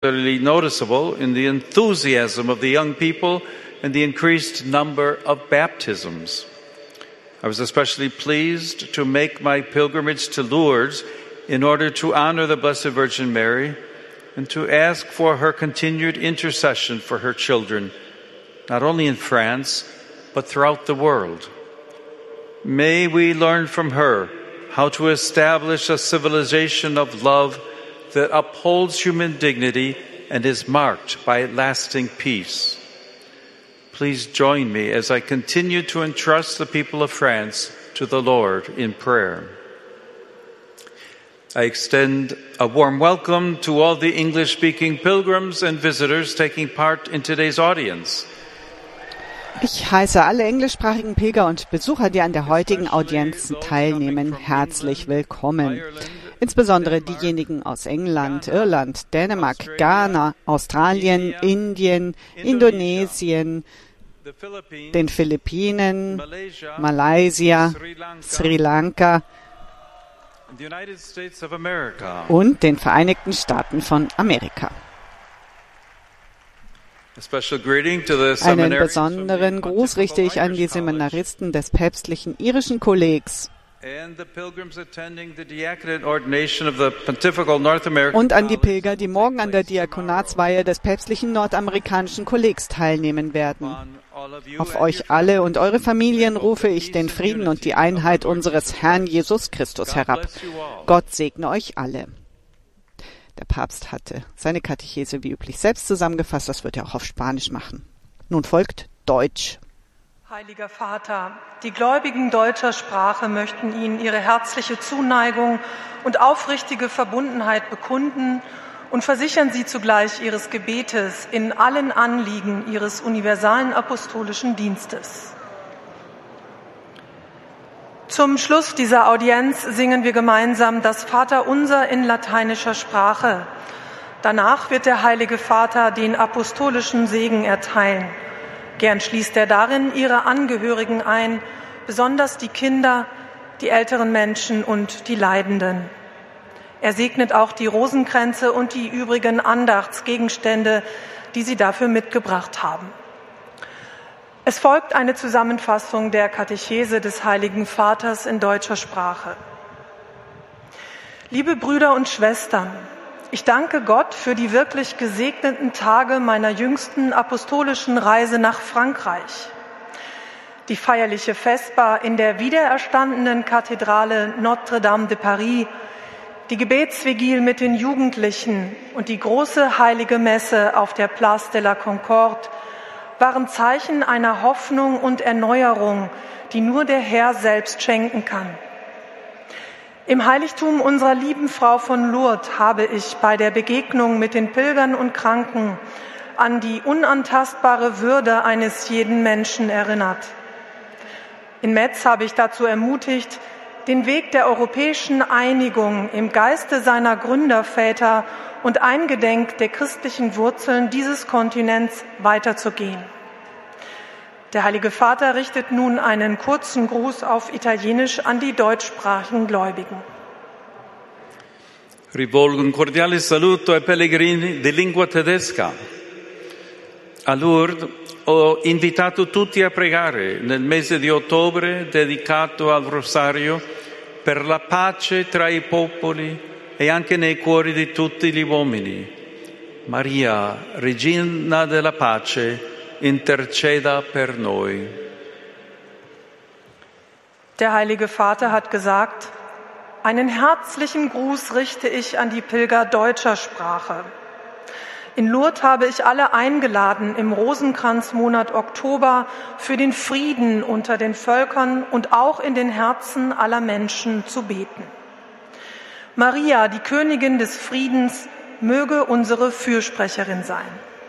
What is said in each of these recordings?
particularly noticeable in the enthusiasm of the young people and the increased number of baptisms. I was especially pleased to make my pilgrimage to Lourdes in order to honor the Blessed Virgin Mary and to ask for her continued intercession for her children, not only in France, but throughout the world. May we learn from her how to establish a civilization of love that upholds human dignity and is marked by lasting peace. Please join me as I continue to entrust the people of France to the Lord in prayer. I extend a warm welcome to all the English-speaking pilgrims and visitors taking part in today's audience. Ich heiße alle englischsprachigen Pilger und Besucher, die an der heutigen Audienz teilnehmen, herzlich willkommen. Insbesondere diejenigen aus England, Irland, Dänemark, Ghana, Australien, Indien, Indonesien, den Philippinen, Malaysia, Sri Lanka und den Vereinigten Staaten von Amerika. Einen besonderen Gruß richte ich an die Seminaristen des päpstlichen irischen Kollegs und an die Pilger, die morgen an der Diakonatsweihe des päpstlichen nordamerikanischen Kollegs teilnehmen werden. Auf euch alle und eure Familien rufe ich den Frieden und die Einheit unseres Herrn Jesus Christus herab. Gott segne euch alle. Der Papst hatte seine Katechese wie üblich selbst zusammengefasst, das wird er auch auf Spanisch machen. Nun folgt Deutsch. Heiliger Vater, die Gläubigen deutscher Sprache möchten Ihnen ihre herzliche Zuneigung und aufrichtige Verbundenheit bekunden und versichern Sie zugleich Ihres Gebetes in allen Anliegen Ihres universalen apostolischen Dienstes. Zum Schluss dieser Audienz singen wir gemeinsam das Vaterunser in lateinischer Sprache. Danach wird der Heilige Vater den apostolischen Segen erteilen. Gern schließt er darin ihre Angehörigen ein, besonders die Kinder, die älteren Menschen und die Leidenden. Er segnet auch die Rosenkränze und die übrigen Andachtsgegenstände, die sie dafür mitgebracht haben. Es folgt eine Zusammenfassung der Katechese des Heiligen Vaters in deutscher Sprache. Liebe Brüder und Schwestern, ich danke Gott für die wirklich gesegneten Tage meiner jüngsten apostolischen Reise nach Frankreich. Die feierliche Vesper in der wiedererstandenen Kathedrale Notre-Dame de Paris, die Gebetsvigil mit den Jugendlichen und die große heilige Messe auf der Place de la Concorde waren Zeichen einer Hoffnung und Erneuerung, die nur der Herr selbst schenken kann. Im Heiligtum unserer lieben Frau von Lourdes habe ich bei der Begegnung mit den Pilgern und Kranken an die unantastbare Würde eines jeden Menschen erinnert. In Metz habe ich dazu ermutigt, den Weg der europäischen Einigung im Geiste seiner Gründerväter und eingedenk der christlichen Wurzeln dieses Kontinents weiterzugehen. Der Heilige Vater richtet nun einen kurzen Gruß auf Italienisch an die deutschsprachigen Gläubigen. Rivolgo un cordiale saluto ai pellegrini di lingua tedesca. A Lourdes ho invitato tutti a pregare nel mese di ottobre dedicato al Rosario per la pace tra i popoli e anche nei cuori di tutti gli uomini. Maria, Regina della Pace, interceda per noi. Der Heilige Vater hat gesagt, einen herzlichen Gruß richte ich an die Pilger deutscher Sprache. In Lourdes habe ich alle eingeladen, im Rosenkranzmonat Oktober für den Frieden unter den Völkern und auch in den Herzen aller Menschen zu beten. Maria, die Königin des Friedens, möge unsere Fürsprecherin sein.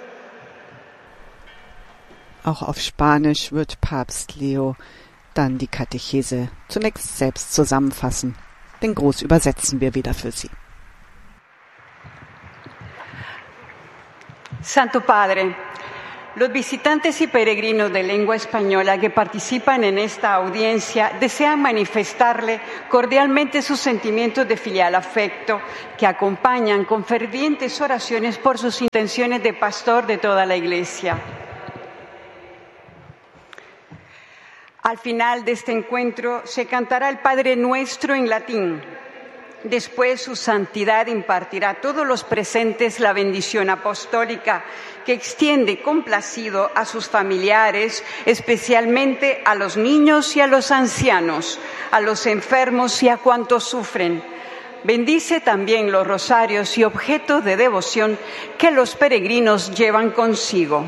Auch auf Spanisch wird Papst Leo dann die Katechese zunächst selbst zusammenfassen. Den Gruß übersetzen wir wieder für Sie. Santo Padre, Los visitantes y peregrinos de lengua española que participan en esta audiencia desean manifestarle cordialmente sus sentimientos de filial afecto que acompañan con fervientes oraciones por sus intenciones de pastor de toda la Iglesia. Al final de este encuentro se cantará el Padre Nuestro en latín. Después, su santidad impartirá a todos los presentes la bendición apostólica que extiende complacido a sus familiares, especialmente a los niños y a los ancianos, a los enfermos y a cuantos sufren. Bendice también los rosarios y objetos de devoción que los peregrinos llevan consigo.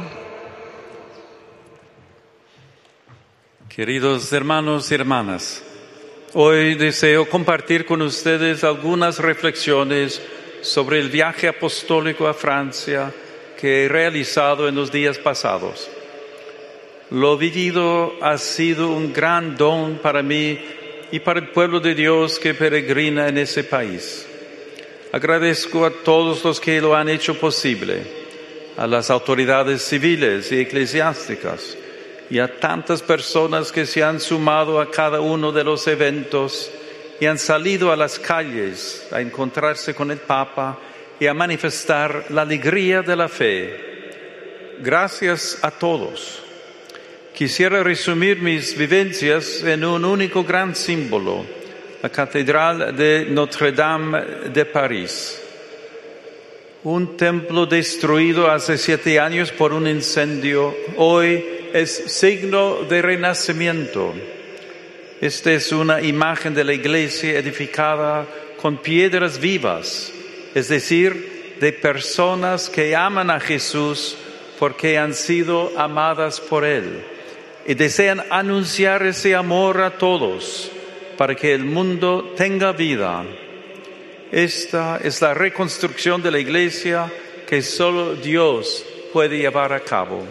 Queridos hermanos y hermanas, hoy deseo compartir con ustedes algunas reflexiones sobre el viaje apostólico a Francia que he realizado en los días pasados. Lo vivido ha sido un gran don para mí y para el pueblo de Dios que peregrina en ese país. Agradezco a todos los que lo han hecho posible, a las autoridades civiles y eclesiásticas, y a tantas personas que se han sumado a cada uno de los eventos y han salido a las calles a encontrarse con el Papa y a manifestar la alegría de la fe. Gracias a todos. Quisiera resumir mis vivencias en un único gran símbolo, la Catedral de Notre-Dame de París. Un templo destruido hace 7 años por un incendio, hoy es signo de renacimiento. Esta es una imagen de la iglesia edificada con piedras vivas, es decir, de personas que aman a Jesús porque han sido amadas por Él y desean anunciar ese amor a todos para que el mundo tenga vida. Esta es la reconstrucción de la iglesia que solo Dios puede llevar a cabo.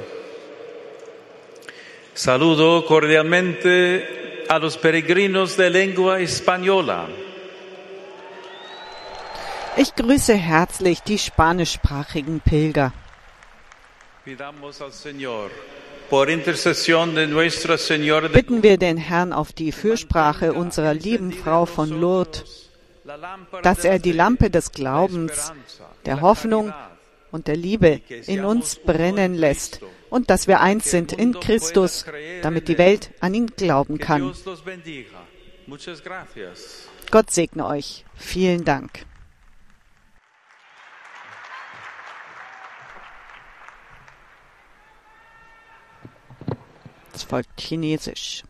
Saludo cordialmente a los peregrinos de lengua española. Ich grüße herzlich die spanischsprachigen Pilger. Pidamos al Señor, por intercesión de Nuestra Señora de Bitten wir den Herrn auf die Fürsprache unserer lieben Frau von Lourdes, dass er die Lampe des Glaubens, der Hoffnung und der Liebe in uns brennen lässt und dass wir eins sind in Christus, damit die Welt an ihn glauben kann. Gott segne euch. Vielen Dank. Es folgt Chinesisch.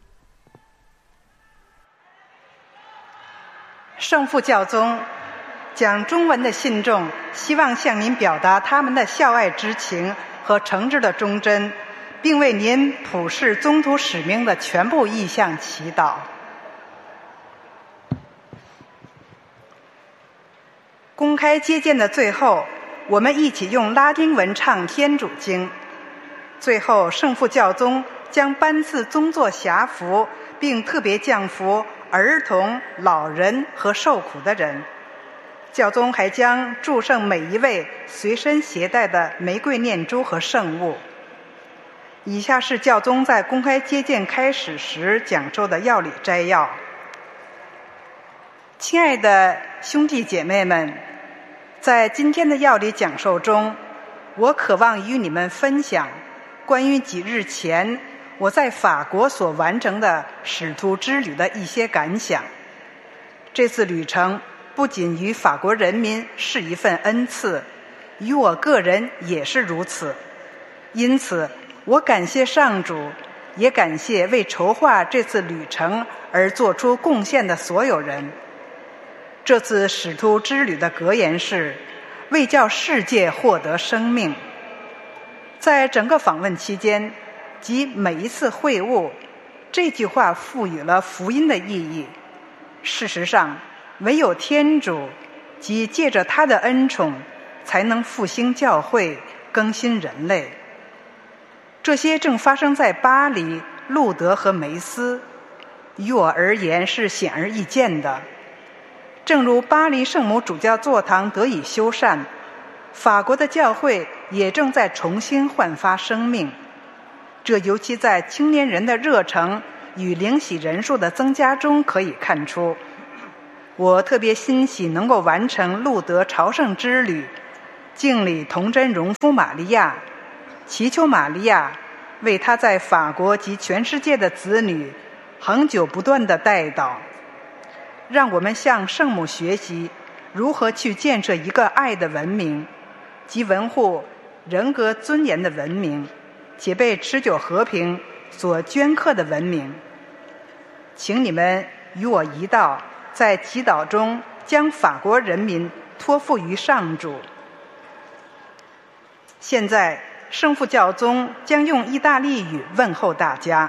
圣父教宗讲中文的信众希望向您表达他们的孝爱之情和诚挚的忠贞，并为您普世宗徒使命的全部意向祈祷。公开接见的最后，我们一起用拉丁文唱天主经。最后，圣父教宗将颁赐宗座辖福，并特别降福儿童、老人和受苦的人。教宗还将祝圣每一位随身携带的玫瑰念珠和圣物。以下是教宗在公开接见开始时讲授的要理摘要。亲爱的兄弟姐妹们，在今天的要理讲授中，我渴望与你们分享关于几日前我在法国所完成的使徒之旅的一些感想。这次旅程不仅与法国人民是一份恩赐，与我个人也是如此。因此，我感谢上主，也感谢为筹划这次旅程而做出贡献的所有人。这次使徒之旅的格言是“为叫世界获得生命”。在整个访问期间及每一次会晤，这句话赋予了福音的意义。事实上，唯有天主即借着他的恩宠，才能复兴教会，更新人类。这些正发生在巴黎、路德和梅斯，于我而言是显而易见的。正如巴黎圣母主教座堂得以修缮， 法国的教会也正在重新焕发生命，这尤其在青年人的热诚与灵洗人数的增加中可以看出。我特别欣喜能够完成路德朝圣之旅，敬礼童真荣夫玛利亚，祈求玛利亚为他在法国及全世界的子女恒久不断的代祷。让我们向圣母学习如何去建设一个爱的文明，及维护人格尊严的文明，且被持久和平所镌刻的文明。请你们与我一道，在祈祷中将法国人民托付于上主。现在圣父教宗将用意大利语问候大家。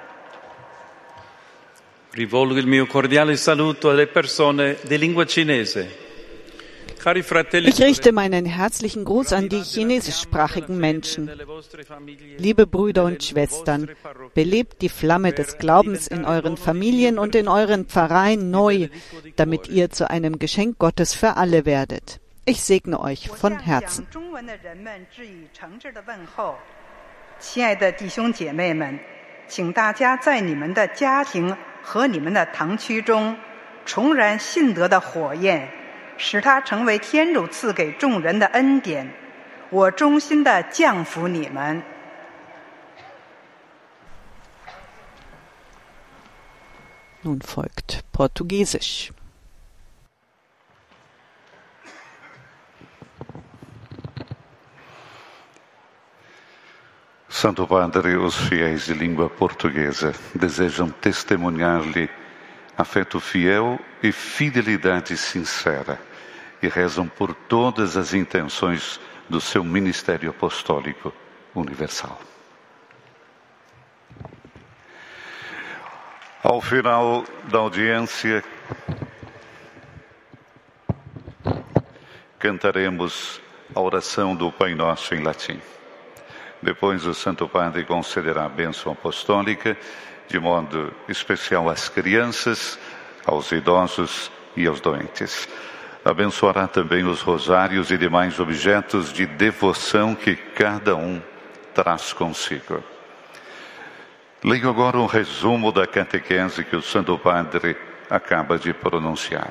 Rivolgo il mio cordiale saluto alle persone di lingua cinese. Ich richte meinen herzlichen Gruß an die chinesischsprachigen Menschen. Liebe Brüder und Schwestern, belebt die Flamme des Glaubens in euren Familien und in euren Pfarreien neu, damit ihr zu einem Geschenk Gottes für alle werdet. Ich segne euch von Herzen. 亲爱的弟兄姐妹们，请大家在你们的家庭和你们的堂区中重燃信德的火焰，使它成为天主赐给众人的恩典。我衷心地降服你们。 Nun folgt Portugiesisch. Santo Padre, os fiéis de língua portuguesa desejam testemunhar-lhe afeto fiel e fidelidade sincera e rezam por todas as intenções do seu ministério apostólico universal. Ao final da audiência, cantaremos a oração do Pai Nosso em latim. Depois o Santo Padre concederá a bênção apostólica, de modo especial às crianças, aos idosos e aos doentes. Abençoará também os rosários e demais objetos de devoção que cada um traz consigo. Leio agora um resumo da catequese que o Santo Padre acaba de pronunciar.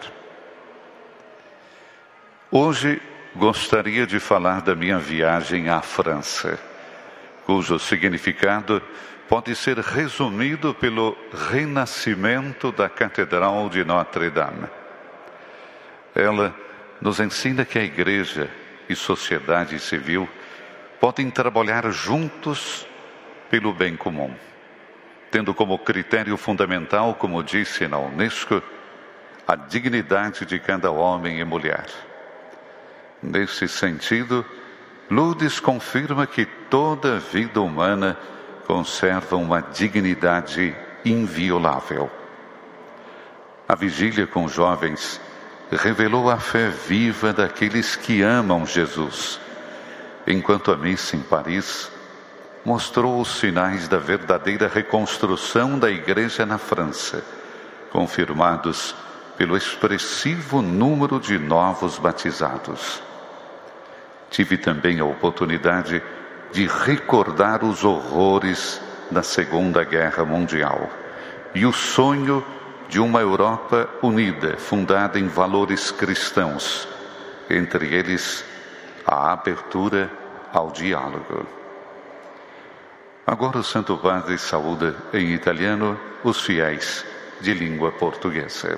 Hoje gostaria de falar da minha viagem à França, cujo significado pode ser resumido pelo renascimento da Catedral de Notre-Dame. Ela nos ensina que a Igreja e sociedade civil podem trabalhar juntos pelo bem comum, tendo como critério fundamental, como disse na Unesco, a dignidade de cada homem e mulher. Nesse sentido, Lourdes confirma que toda vida humana conserva uma dignidade inviolável. A vigília com jovens revelou a fé viva daqueles que amam Jesus, enquanto a missa em Paris mostrou os sinais da verdadeira reconstrução da Igreja na França, confirmados pelo expressivo número de novos batizados. Tive também a oportunidade de recordar os horrores da Segunda Guerra Mundial e o sonho de uma Europa unida, fundada em valores cristãos, entre eles a abertura ao diálogo. Agora o Santo Padre saúda em italiano os fiéis de língua portuguesa.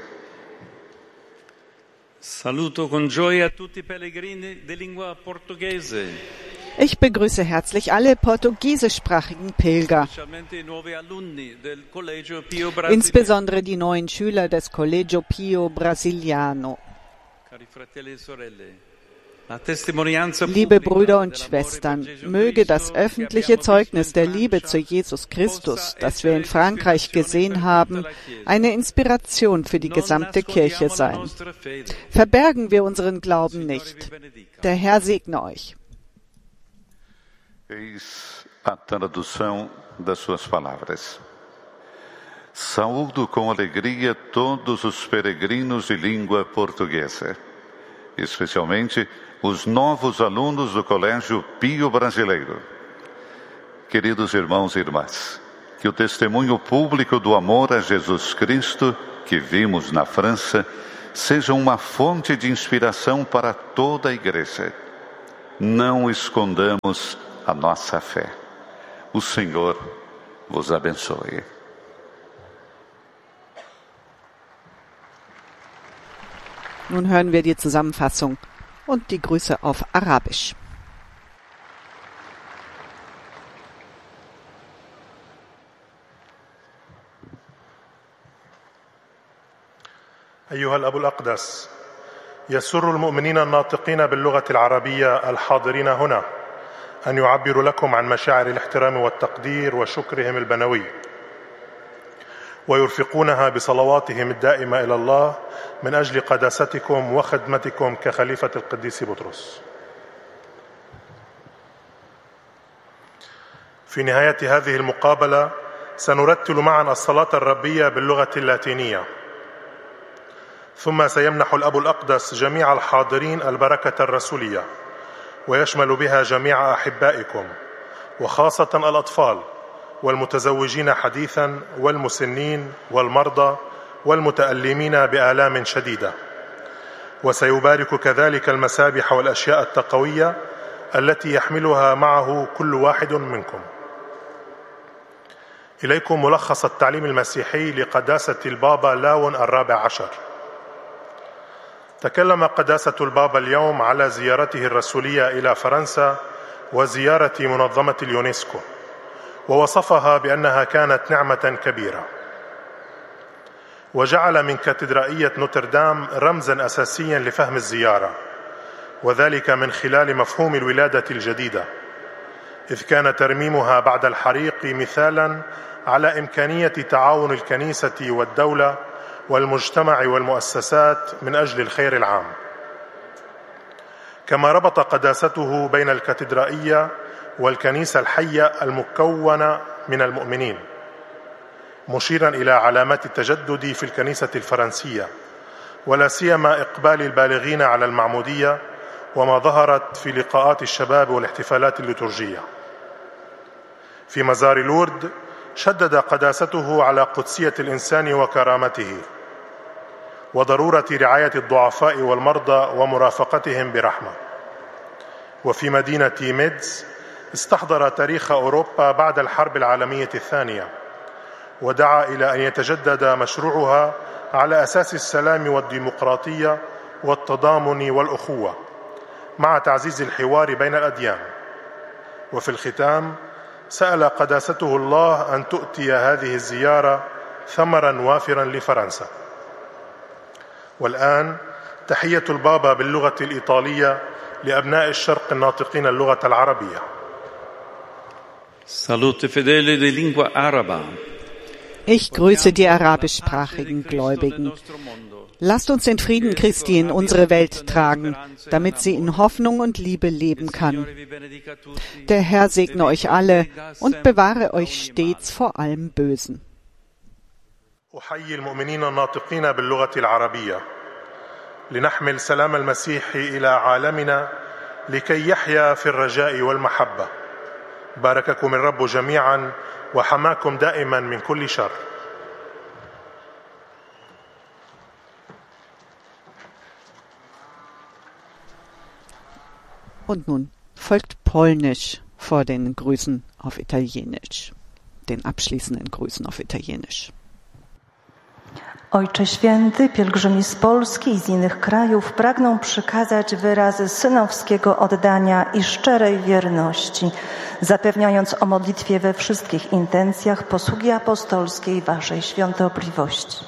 Saluto con gioia tutti i pellegrini di lingua portoghese. Ich begrüße herzlich alle portugiesischsprachigen Pilger, insbesondere die neuen Schüler des Collegio Pio Brasiliano. Liebe Brüder und Schwestern, möge das öffentliche Zeugnis der Liebe zu Jesus Christus, das wir in Frankreich gesehen haben, eine Inspiration für die gesamte Kirche sein. Verbergen wir unseren Glauben nicht. Der Herr segne euch. Eis a tradução das suas palavras. Saúdo com alegria todos os peregrinos de língua portuguesa, especialmente os novos alunos do Colégio Pio Brasileiro. Queridos irmãos e irmãs, que o testemunho público do amor a Jesus Cristo que vimos na França seja uma fonte de inspiração para toda a Igreja. Não escondamos a nossa fé. O Senhor vos abençoe. Nun hören wir die Zusammenfassung und die Grüße auf Arabisch. أيها الأب الأقدس، يسر المؤمنين الناطقين باللغة العربية الحاضرين هنا أن يعبروا لكم عن مشاعر الاحترام والتقدير وشكرهم البنوي، ويرفقونها بصلواتهم الدائمة إلى الله من أجل قداستكم وخدمتكم كخليفة القديس بطرس. في نهاية هذه المقابلة سنرتل معا الصلاة الربية باللغة اللاتينية، ثم سيمنح الأب الأقدس جميع الحاضرين البركة الرسولية، ويشمل بها جميع أحبائكم وخاصة الأطفال والمتزوجين حديثا والمسنين والمرضى والمتألمين بآلام شديدة، وسيبارك كذلك المسابح والأشياء التقوية التي يحملها معه كل واحد منكم. إليكم ملخص التعليم المسيحي لقداسة البابا لاون الرابع عشر. تكلم قداسة البابا اليوم على زيارته الرسولية إلى فرنسا وزيارة منظمة اليونسكو، ووصفها بأنها كانت نعمة كبيرة، وجعل من كاتدرائية نوتردام رمزا أساسيا لفهم الزيارة، وذلك من خلال مفهوم الولادة الجديدة، إذ كان ترميمها بعد الحريق مثالا على إمكانية تعاون الكنيسة والدولة والمجتمع والمؤسسات من أجل الخير العام. كما ربط قداسته بين الكاتدرائية والكنيسة الحية المكونة من المؤمنين، مشيرا إلى علامات التجدد في الكنيسة الفرنسية، ولا سيما إقبال البالغين على المعمودية وما ظهرت في لقاءات الشباب والاحتفالات الليتورجية. في مزار لورد شدد قداسته على قدسية الإنسان وكرامته وضرورة رعاية الضعفاء والمرضى ومرافقتهم برحمة. وفي مدينة ميدز استحضر تاريخ أوروبا بعد الحرب العالمية الثانية، ودعا إلى أن يتجدد مشروعها على أساس السلام والديمقراطية والتضامن والأخوة مع تعزيز الحوار بين الأديان. وفي الختام سأل قداسته الله أن تؤتي هذه الزيارة ثمرا وافرا لفرنسا. والآن تحية البابا باللغة الإيطالية لأبناء الشرق الناطقين اللغة العربية. Salute fedeli di lingua araba. Ich grüße die arabischsprachigen Gläubigen. Lasst uns den Frieden Christi in unsere Welt tragen, damit sie in Hoffnung und Liebe leben kann. Der Herr segne euch alle und bewahre euch stets vor allem Bösen. أحيي المؤمنين الناطقين باللغة العربية لنحمل سلام المسيح إلى عالمنا لكي يحيا في الرجاء والمحبة. بارككم الرب جميعا وحماكم دائما من كل شر. Und nun folgt Polnisch vor den Grüßen auf Italienisch, den abschließenden Grüßen auf Italienisch. Ojcze Święty, pielgrzymi z Polski i z innych krajów pragną przekazać wyrazy synowskiego oddania i szczerej wierności, zapewniając o modlitwie we wszystkich intencjach posługi apostolskiej Waszej świątobliwości.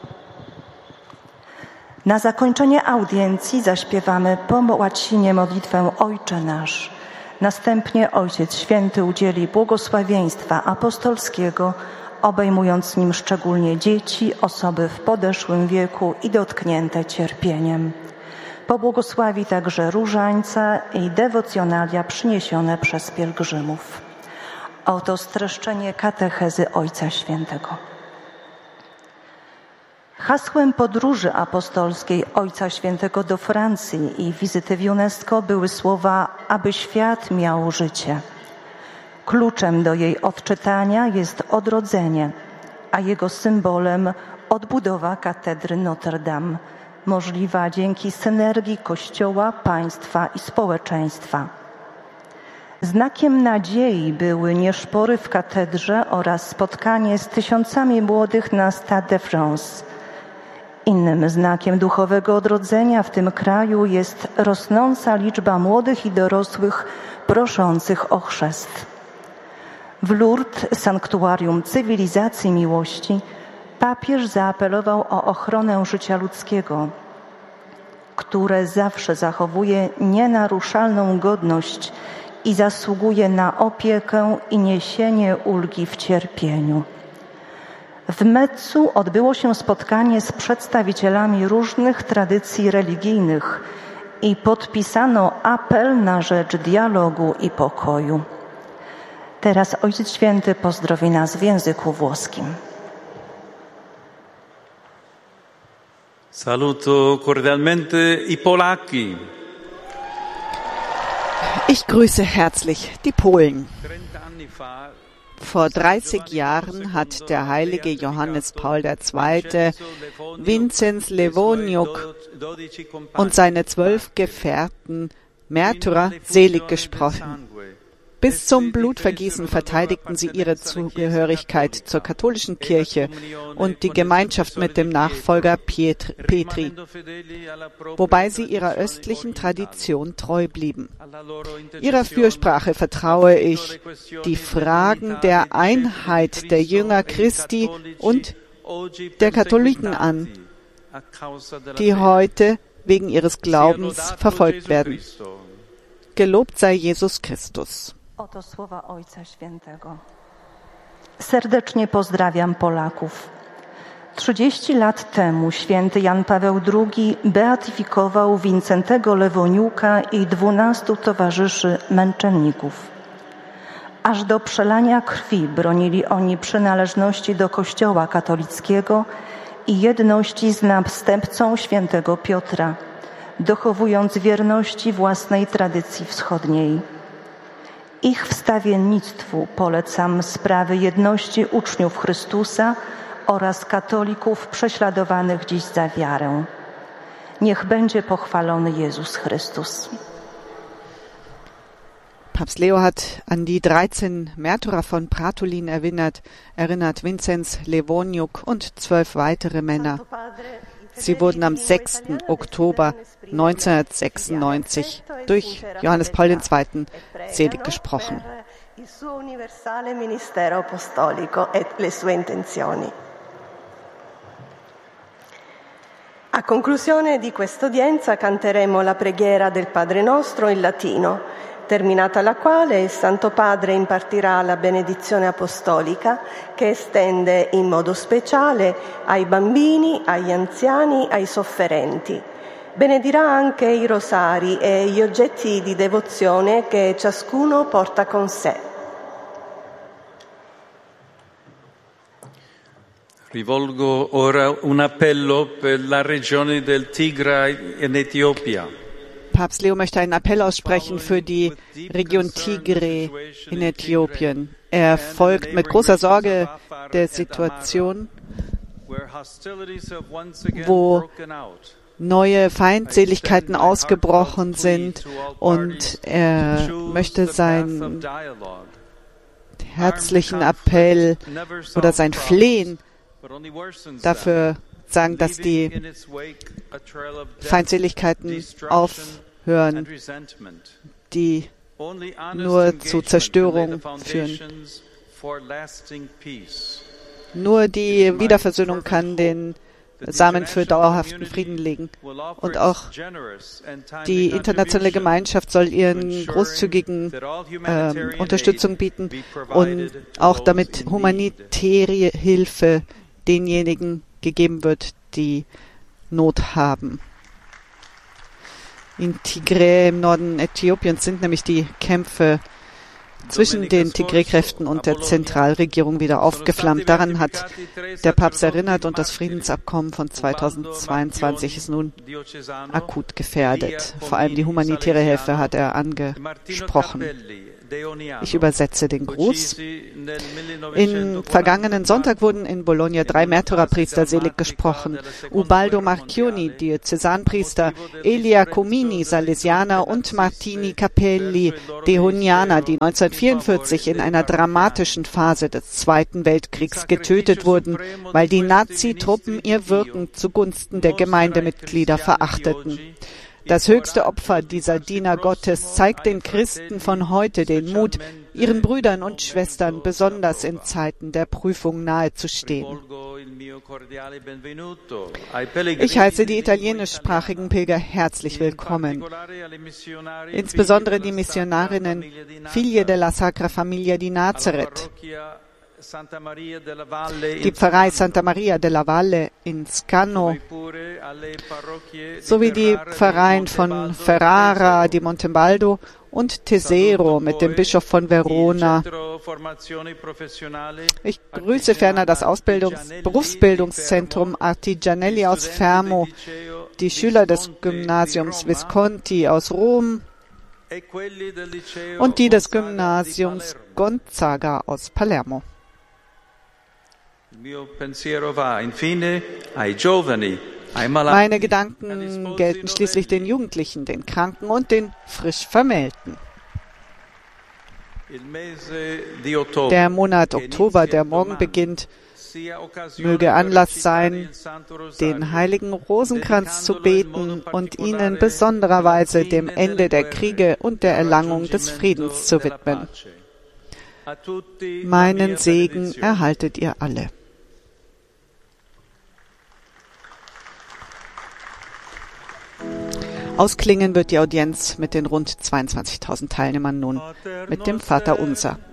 Na zakończenie audiencji zaśpiewamy po łacinie modlitwę Ojcze Nasz. Następnie Ojciec Święty udzieli błogosławieństwa apostolskiego, obejmując nim szczególnie dzieci, osoby w podeszłym wieku i dotknięte cierpieniem. Pobłogosławi także różańca i dewocjonalia przyniesione przez pielgrzymów. Oto streszczenie katechezy Ojca Świętego. Hasłem podróży apostolskiej Ojca Świętego do Francji i wizyty w UNESCO były słowa, aby świat miał życie. Kluczem do jej odczytania jest odrodzenie, a jego symbolem odbudowa katedry Notre Dame, możliwa dzięki synergii Kościoła, państwa i społeczeństwa. Znakiem nadziei były nieszpory w katedrze oraz spotkanie z tysiącami młodych na Stade de France. Innym znakiem duchowego odrodzenia w tym kraju jest rosnąca liczba młodych i dorosłych proszących o chrzest. W Lourdes, sanktuarium cywilizacji miłości, papież zaapelował o ochronę życia ludzkiego, które zawsze zachowuje nienaruszalną godność i zasługuje na opiekę i niesienie ulgi w cierpieniu. W Metzu odbyło się spotkanie z przedstawicielami różnych tradycji religijnych i podpisano apel na rzecz dialogu i pokoju. Teraz Ojciec Święty pozdrowi nas w języku włoskim. Saluto cordialmente i Polacchi. Ich grüße herzlich die Polen. Vor 30 Jahren hat der heilige Johannes Paul II. Vinzenz Lewoniuk und seine 12 Gefährten Märtyrer selig gesprochen. Bis zum Blutvergießen verteidigten sie ihre Zugehörigkeit zur katholischen Kirche und die Gemeinschaft mit dem Nachfolger Petri, wobei sie ihrer östlichen Tradition treu blieben. Ihrer Fürsprache vertraue ich die Fragen der Einheit der Jünger Christi und der Katholiken an, die heute wegen ihres Glaubens verfolgt werden. Gelobt sei Jesus Christus. Oto słowa Ojca Świętego. Serdecznie pozdrawiam Polaków. 30 lat temu święty Jan Paweł II beatyfikował Wincentego Lewoniuka i 12 towarzyszy męczenników. Aż do przelania krwi bronili oni przynależności do Kościoła katolickiego i jedności z następcą świętego Piotra, dochowując wierności własnej tradycji wschodniej. Ich wstawiennictwu polecam sprawy jedności uczniów Chrystusa oraz katolików prześladowanych dziś za wiarę. Niech będzie pochwalony Jezus Chrystus. Papst Leo hat an die 13 Märtyrer von Pratolin erinnert Vinzenz Lewoniuk und 12 weitere Männer. Sie wurden am 6. Oktober 1996 durch Johannes Paul II. Selig gesprochen. A conclusione di questa udienza canteremo la preghiera del Padre Nostro in latino, terminata la quale il Santo Padre impartirà la benedizione apostolica che estende in modo speciale ai bambini, agli anziani, ai sofferenti. Benedirà anche i rosari e gli oggetti di devozione che ciascuno porta con sé. Rivolgo ora un appello per la regione del Tigray in Etiopia. Papst Leo möchte einen Appell aussprechen für die Region Tigray in Äthiopien. Er folgt mit großer Sorge der Situation, wo neue Feindseligkeiten ausgebrochen sind, und er möchte seinen herzlichen Appell oder sein Flehen dafür sagen, dass die Feindseligkeiten aufhören, die nur zu Zerstörung führen. Nur die Wiederversöhnung kann den Samen für dauerhaften Frieden legen. Und auch die internationale Gemeinschaft soll ihren großzügigen Unterstützung bieten und auch damit humanitäre Hilfe denjenigen gegeben wird, die Not haben. In Tigray im Norden Äthiopiens sind nämlich die Kämpfe zwischen den Tigray-Kräften und der Zentralregierung wieder aufgeflammt. Daran hat der Papst erinnert und das Friedensabkommen von 2022 ist nun akut gefährdet. Vor allem die humanitäre Hilfe hat er angesprochen. Ich übersetze den Gruß. Im vergangenen Sonntag wurden in Bologna 3 Märtyrerpriester selig gesprochen. Ubaldo Marchioni, Diözesanpriester, Elia Comini, Salesianer und Martini Capelli, Deonianer, die 1944 in einer dramatischen Phase des Zweiten Weltkriegs getötet wurden, weil die Nazi-Truppen ihr Wirken zugunsten der Gemeindemitglieder verachteten. Das höchste Opfer dieser Diener Gottes zeigt den Christen von heute den Mut, ihren Brüdern und Schwestern besonders in Zeiten der Prüfung nahezustehen. Ich heiße die italienischsprachigen Pilger herzlich willkommen, insbesondere die Missionarinnen Figlie della Sacra Famiglia di Nazareth, die Pfarrei Santa Maria della Valle in Scano sowie die Pfarreien von Ferrara di Montebaldo und Tesero mit dem Bischof von Verona. Ich grüße ferner das Berufsbildungszentrum Artigianelli aus Fermo, die Schüler des Gymnasiums Visconti aus Rom und die des Gymnasiums Gonzaga aus Palermo. Meine Gedanken gelten schließlich den Jugendlichen, den Kranken und den frisch Vermählten. Der Monat Oktober, der morgen beginnt, möge Anlass sein, den heiligen Rosenkranz zu beten und ihn in besonderer Weise dem Ende der Kriege und der Erlangung des Friedens zu widmen. Meinen Segen erhaltet ihr alle. Ausklingen wird die Audienz mit den rund 22.000 Teilnehmern nun mit dem Vaterunser.